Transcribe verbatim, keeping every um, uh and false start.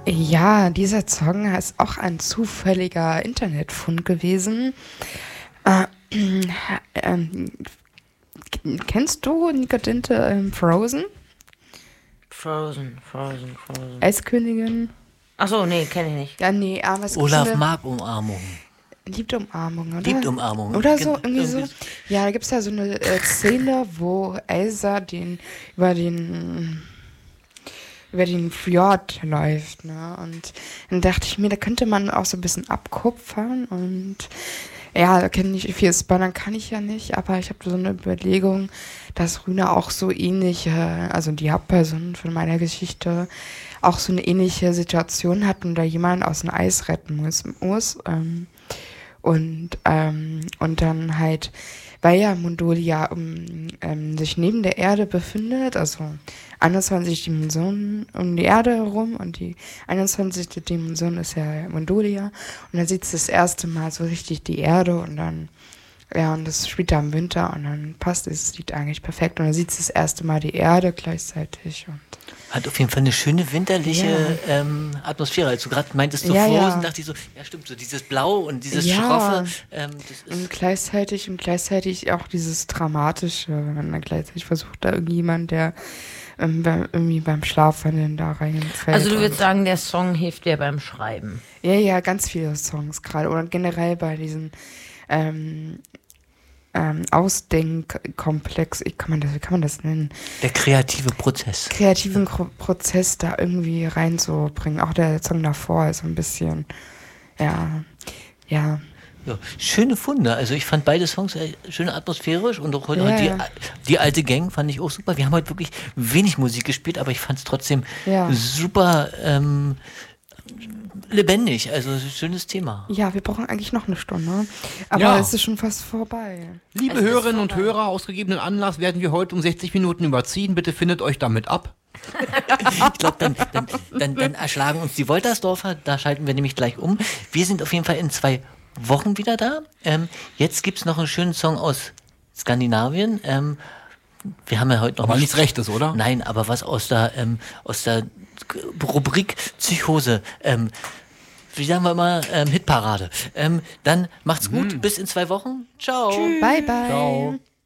Ja, dieser Song ist auch ein zufälliger Internetfund gewesen. Äh, ähm, kennst du Nika Dinte ähm, Frozen? Frozen, Frozen, Frozen. Eiskönigin? Achso, nee, kenne ich nicht. Ja, nee, aber es gibt Olaf so eine, mag Umarmung. liebt Umarmung, oder? Liebt Umarmung. Oder so, Gen- irgendwie so. irgendwie- Ja, da gibt es ja so eine äh, Szene, wo Elsa den über den über den Fjord läuft, ne? Und dann dachte ich mir, da könnte man auch so ein bisschen abkupfern und ja, da kenne ich viel spoilern kann ich ja nicht, aber ich habe so eine Überlegung, dass Rühne auch so ähnliche, also die Hauptperson von meiner Geschichte, auch so eine ähnliche Situation hat und da jemand aus dem Eis retten muss. muss ähm, und, ähm, und dann halt, weil ja Mondolia um, ähm, sich neben der Erde befindet, also einundzwanzig Dimensionen um die Erde herum und die einundzwanzigste Dimension ist ja Mondolia und dann sieht es das erste Mal so richtig die Erde und dann, ja, und das spielt da im Winter und dann passt es, sieht eigentlich perfekt und dann sieht es das erste Mal die Erde gleichzeitig und Hat auf jeden Fall eine schöne winterliche Ja. ähm, Atmosphäre. Als du gerade meintest, so Ja, Frozen, ja. dachte ich so, ja stimmt, so dieses Blau und dieses Ja. Schroffe. Ähm, das Und ist, gleichzeitig und gleichzeitig auch dieses Dramatische, wenn man dann gleichzeitig versucht, da irgendjemand, der ähm, bei, irgendwie beim Schlafwandeln da reinfällt. Also du und- würdest sagen, der Song hilft dir beim Schreiben. Ja, ja, ganz viele Songs gerade. Oder generell bei diesen ähm, ähm, Ausdenkkomplex, ich kann man das, wie kann man das nennen? der kreative Prozess. Kreativen Kro- Prozess da irgendwie reinzubringen. Auch der Song davor ist so ein bisschen, ja, ja. Ja, schöne Funde. Also ich fand beide Songs äh, schön atmosphärisch und auch heute Ja, die, ja. die alte Gang fand ich auch super. Wir haben heute wirklich wenig Musik gespielt, aber ich fand es trotzdem Ja. super ähm, lebendig. Also schönes Thema. Ja, wir brauchen eigentlich noch eine Stunde. Aber Ja. es ist schon fast vorbei. Liebe Es ist Hörerinnen und vorbei. Hörer, aus gegebenen Anlass werden wir heute um sechzig Minuten überziehen. Bitte findet euch damit ab. Ich glaube, dann, dann, dann, dann erschlagen uns die Woltersdorfer. Da schalten wir nämlich gleich um. Wir sind auf jeden Fall in zwei Wochen wieder da. Ähm, jetzt gibt es noch einen schönen Song aus Skandinavien. Ähm, wir haben ja heute noch Aber nicht- nichts Rechtes, oder? Nein, aber was aus der, ähm, aus der Rubrik Psychose. Ähm, wie sagen wir immer, ähm, Hitparade. Ähm, dann macht's gut, bis in zwei Wochen. Ciao. Bye, bye. Ciao.